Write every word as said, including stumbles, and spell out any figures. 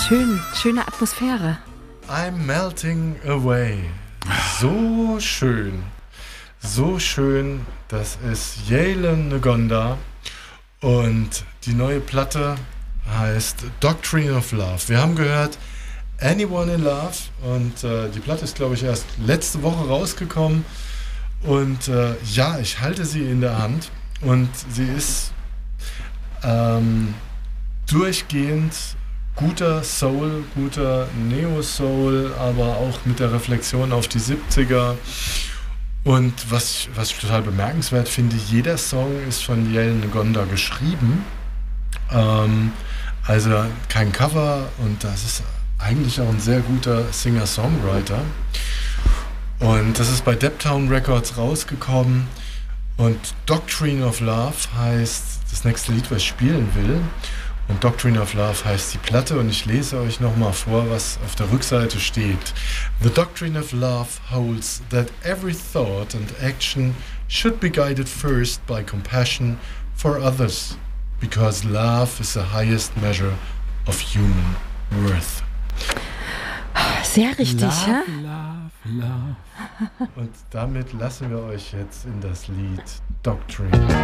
schön, schöne Atmosphäre. I'm melting away. So schön. So schön. Das ist Yalen Ngonda. Und die neue Platte heißt Doctrine of Love. Wir haben gehört Anyone in Love. Und äh, die Platte ist, glaube ich, erst letzte Woche rausgekommen. Und äh, ja, ich halte sie in der Hand. Und sie ist ähm, durchgehend guter Soul, guter Neo-Soul, aber auch mit der Reflexion auf die siebziger. Und was, was ich total bemerkenswert finde, jeder Song ist von Yalen Ngonda geschrieben. Ähm, also kein Cover, und das ist eigentlich auch ein sehr guter Singer-Songwriter. Und das ist bei Deptown Records rausgekommen. Und Doctrine of Love heißt das nächste Lied, was ich spielen will. Und Doctrine of Love heißt die Platte, und ich lese euch nochmal vor, was auf der Rückseite steht. The doctrine of love holds that every thought and action should be guided first by compassion for others, because love is the highest measure of human worth. Sehr richtig, love, ja? Love, love. Und damit lassen wir euch jetzt in das Lied Doctrine.